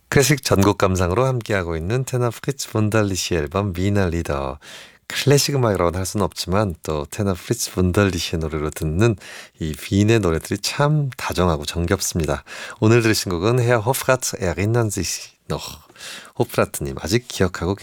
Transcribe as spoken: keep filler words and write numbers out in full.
클래식 전곡 감상으로 함께하고 있는 테너 프리츠 분달리시 앨범 위너 리더. 클래식 음악이라고는 할 수는 없지만 또 테너 프리츠 분달리시의 노래로 듣는 이 빈의 노래들이 참 다정하고 정겹습니다. 오늘 들으신 곡은 헤어 호프라트 에리넌 sich noch. 호프라트님 아직 기억하고